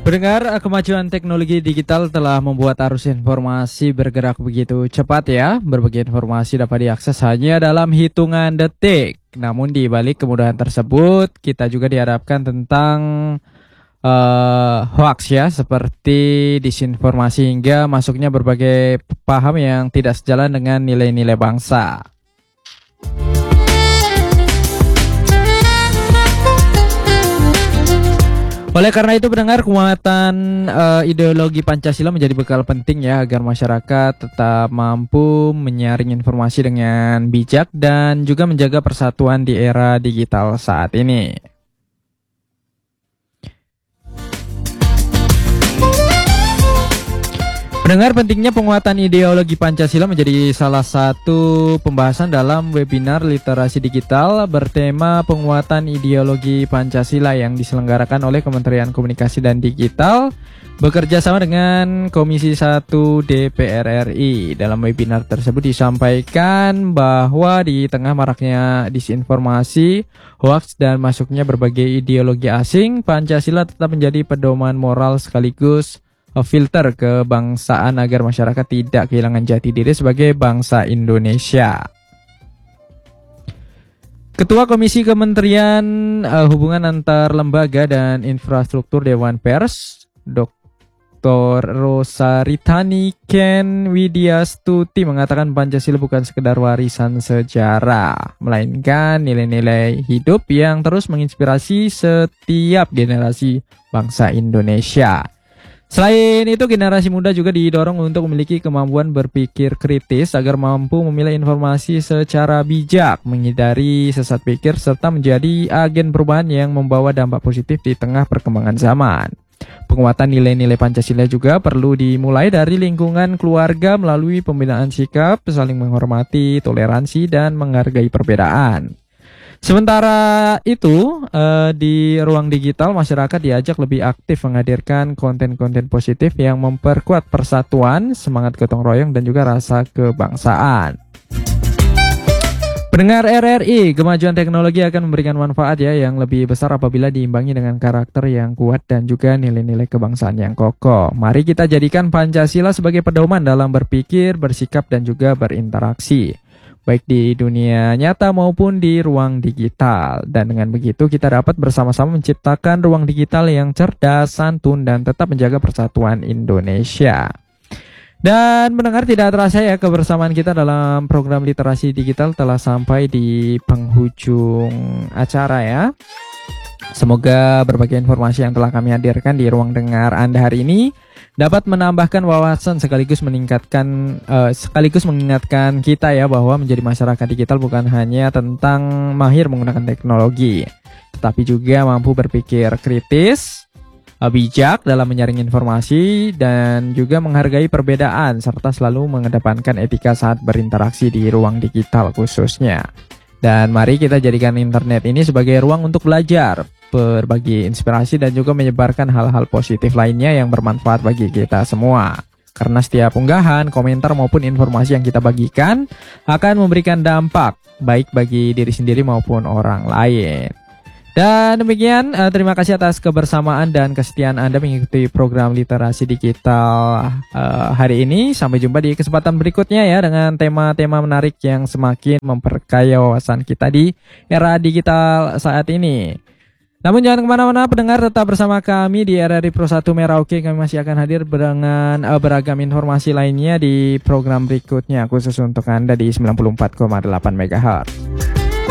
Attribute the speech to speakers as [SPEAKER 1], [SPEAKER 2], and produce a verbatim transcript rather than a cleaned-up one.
[SPEAKER 1] Pendengar, kemajuan teknologi digital telah membuat arus informasi bergerak begitu cepat ya. Berbagai informasi dapat diakses hanya dalam hitungan detik. Namun di balik kemudahan tersebut, kita juga dihadapkan tentang uh, hoax ya, seperti disinformasi hingga masuknya berbagai paham yang tidak sejalan dengan nilai-nilai bangsa. Oleh karena itu pendengar, penguatan uh, ideologi Pancasila menjadi bekal penting ya agar masyarakat tetap mampu menyaring informasi dengan bijak dan juga menjaga persatuan di era digital saat ini. Pendengar, pentingnya penguatan ideologi Pancasila menjadi salah satu pembahasan dalam webinar literasi digital bertema penguatan ideologi Pancasila yang diselenggarakan oleh Kementerian Komunikasi dan Digital bekerja sama dengan Komisi satu D P R R I. Dalam webinar tersebut disampaikan bahwa di tengah maraknya disinformasi, hoaks dan masuknya berbagai ideologi asing, Pancasila tetap menjadi pedoman moral sekaligus filter kebangsaan agar masyarakat tidak kehilangan jati diri sebagai bangsa Indonesia. Ketua Komisi Kementerian uh, Hubungan Antar Lembaga dan Infrastruktur Dewan Pers, Doktor Rosaritani Ken Widyastuti mengatakan Pancasila bukan sekedar warisan sejarah, melainkan nilai-nilai hidup yang terus menginspirasi setiap generasi bangsa Indonesia. Selain itu, generasi muda juga didorong untuk memiliki kemampuan berpikir kritis agar mampu memilih informasi secara bijak, menghindari sesat pikir, serta menjadi agen perubahan yang membawa dampak positif di tengah perkembangan zaman. Penguatan nilai-nilai Pancasila juga perlu dimulai dari lingkungan keluarga melalui pembinaan sikap, saling menghormati, toleransi, dan menghargai perbedaan. Sementara itu, eh, di ruang digital masyarakat diajak lebih aktif menghadirkan konten-konten positif yang memperkuat persatuan, semangat gotong royong, dan juga rasa kebangsaan. Pendengar R R I, kemajuan teknologi akan memberikan manfaat ya yang lebih besar apabila diimbangi dengan karakter yang kuat dan juga nilai-nilai kebangsaan yang kokoh. Mari kita jadikan Pancasila sebagai pedoman dalam berpikir, bersikap, dan juga berinteraksi, baik di dunia nyata maupun di ruang digital. Dan dengan begitu kita dapat bersama-sama menciptakan ruang digital yang cerdas, santun, dan tetap menjaga persatuan Indonesia. Dan mendengar, tidak terasa ya kebersamaan kita dalam program literasi digital telah sampai di penghujung acara ya. Semoga berbagai informasi yang telah kami hadirkan di ruang dengar Anda hari ini dapat menambahkan wawasan sekaligus meningkatkan uh, sekaligus mengingatkan kita ya bahwa menjadi masyarakat digital bukan hanya tentang mahir menggunakan teknologi, tetapi juga mampu berpikir kritis, uh, bijak dalam menyaring informasi, dan juga menghargai perbedaan serta selalu mengedepankan etika saat berinteraksi di ruang digital khususnya. Dan mari kita jadikan internet ini sebagai ruang untuk belajar, berbagi inspirasi, dan juga menyebarkan hal-hal positif lainnya yang bermanfaat bagi kita semua. Karena setiap unggahan, komentar maupun informasi yang kita bagikan akan memberikan dampak baik bagi diri sendiri maupun orang lain. Dan demikian, uh, terima kasih atas kebersamaan dan kesetiaan Anda mengikuti program literasi digital uh, hari ini. Sampai jumpa di kesempatan berikutnya ya dengan tema-tema menarik yang semakin memperkaya wawasan kita di era digital saat ini. Namun jangan kemana-mana pendengar, tetap bersama kami di R R I Pro satu Merauke. Kami masih akan hadir dengan uh, beragam informasi lainnya di program berikutnya khusus untuk Anda di sembilan puluh empat koma delapan megahertz.